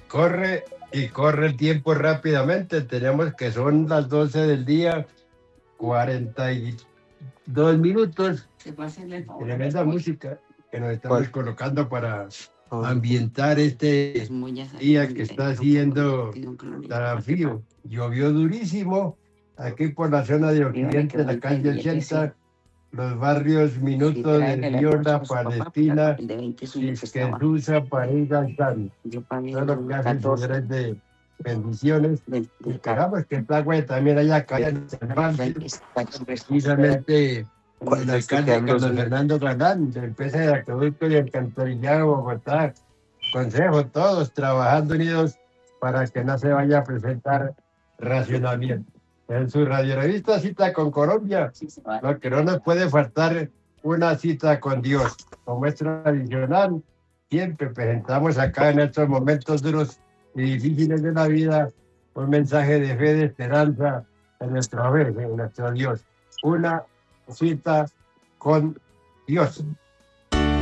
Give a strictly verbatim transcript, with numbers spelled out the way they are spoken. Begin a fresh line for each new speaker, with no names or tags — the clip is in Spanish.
corre y corre el tiempo rápidamente. Tenemos que son las doce del día, cuarenta y dos minutos. Tremenda música que nos estamos
¿Cuál?
colocando para
Oh,
ambientar este día que está haciendo tan frío. Llovió durísimo aquí por la zona de Occidente, la calle ochenta, los barrios Minuto de Viola, Palestina, Isquezusa, París, Gaitán. Todo lo que hace señores de bendiciones. Y esperamos que esta agua también haya caído en San Juan, precisamente
¿Cuál
el
es este
alcalde
que ando
Carlos
haciendo?
Fernando Galán, del P C de Acueducto y Alcantarillado de Bogotá, Consejo, todos trabajando unidos para que no se vaya a presentar racionamiento. En su radiorevista Cita con Colombia, lo que no nos puede faltar una cita con Dios. Como es tradicional, siempre presentamos acá en estos momentos duros y difíciles de la vida un mensaje de fe, de esperanza en nuestro ver, en nuestro Dios. Una cita con Dios.